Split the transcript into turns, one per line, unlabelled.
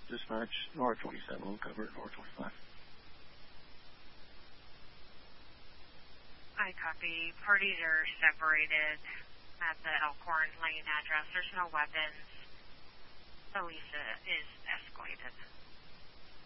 Dispatch, North 27, we'll cover North 25.
I copy. Parties are separated at the Elkhorn Lane address. There's no weapons. Elisa is escalated.